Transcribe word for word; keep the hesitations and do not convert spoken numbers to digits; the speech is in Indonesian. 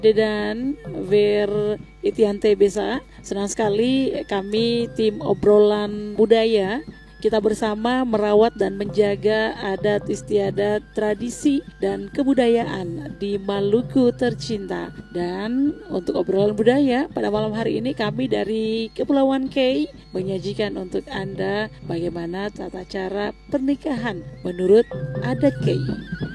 Dan Ver Itiante Besa, senang sekali kami tim obrolan budaya kita bersama merawat dan menjaga adat istiadat, tradisi dan kebudayaan di Maluku tercinta. Dan untuk obrolan budaya pada malam hari ini kami dari Kepulauan K menyajikan untuk Anda bagaimana tata cara pernikahan menurut adat K.